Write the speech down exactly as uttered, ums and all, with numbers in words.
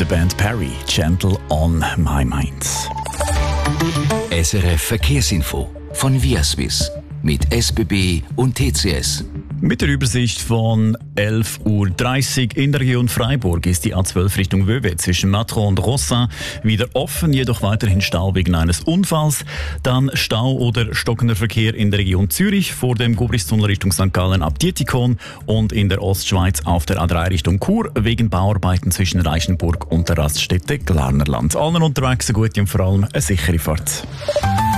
Band Perry, Gentle on my mind. S R F Verkehrsinfo von Viaswiss mit S B B und T C S. Mit der Übersicht von elf Uhr dreißig in der Region Freiburg ist die A zwölf Richtung Wöwe zwischen Matron und Rossin wieder offen, jedoch weiterhin Stau wegen eines Unfalls. Dann Stau oder stockender Verkehr in der Region Zürich vor dem Gubristunnel Richtung Sankt Gallen ab Dietikon und in der Ostschweiz auf der A drei Richtung Chur wegen Bauarbeiten zwischen Reichenburg und der Raststätte Glarnerland. Allen unterwegs eine gute und vor allem eine sichere Fahrt.